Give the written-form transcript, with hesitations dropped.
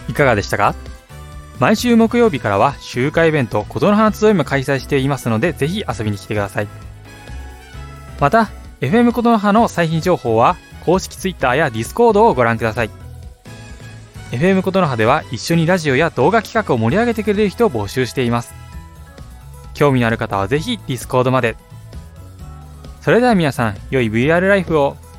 いかがでしたか？毎週木曜日からは集会イベントことの葉の集いも開催していますので、ぜひ遊びに来てください。また FM ことの葉の最新情報は公式 Twitter や Discord をご覧ください。 FM ことの葉では一緒にラジオや動画企画を盛り上げてくれる人を募集しています。興味のある方はぜひ Discord まで。それでは皆さん、良い VR ライフを。